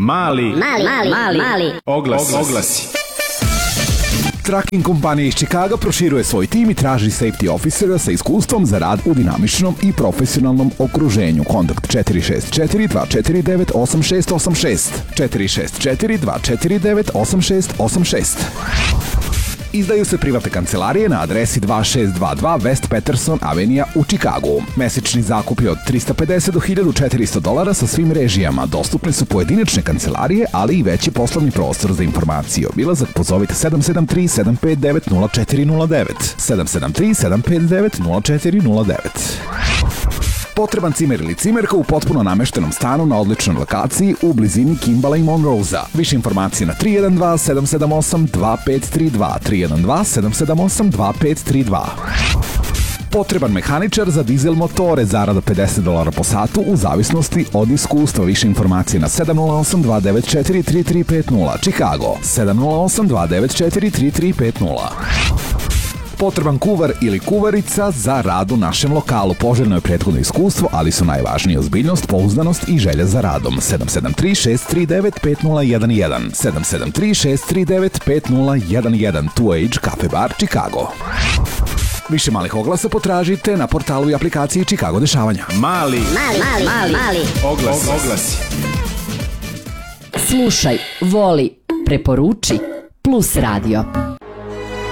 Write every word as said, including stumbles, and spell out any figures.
Mali, mali, mali, mali, mali. Oglasi. Oglasi. Trucking kompanija iz Chicaga proširuje svoj tim i traži safety officera sa iskustvom za rad u dinamičnom i profesionalnom okruženju. Kontakt četiri šest četiri dva četiri devet osam šest osam šest četiri šest četiri dva četiri devet osam šest osam šest. Izdaju se privatne kancelarije na adresi dva šest dva dva West Patterson Avenue u Chicagu. Mesečni zakup je od trista pedeset do hiljadu četiristo dolara sa svim režijama. Dostupne su pojedinačne kancelarije, ali i veći poslovni prostor. Za informacije o obilazak pozovite sedam sedam tri sedam pet devet nula četiri nula devet sedam sedam tri sedam pet devet nula četiri nula devet. Potreban cimer ili cimerka u potpuno nameštenom stanu na odličnoj lokaciji u blizini Kimballa i Monroe-a. Više informacije na tri jedan dva sedam sedam osam dva pet tri dva tri jedan dva sedam sedam osam dva pet tri dva. Potreban mehaničar za dizel motore, zarada pedeset dolara po satu u zavisnosti od iskustva. Više informacije na sedam nula osam dva devet četiri tri tri pet nula. Chicago sedam nula osam dva devet četiri tri tri pet nula. Potreban kuvar ili kuvarica za rad u našem lokalu. Poželjno je prethodno iskustvo, ali su najvažnije ozbiljnost, pouzdanost i želja za radom. sedam sedam tri šest tri devet pet nula jedan jedan sedam sedam tri šest tri devet pet nula jedan jedan. Two Age Cafe Bar, Chicago. Više malih oglasa potražite na portalu i aplikaciji Chicago dešavanja. Mali, Mali, mali, mali, mali. Oglasi. Oglasi. Slušaj, voli, preporuči, Plus Radio.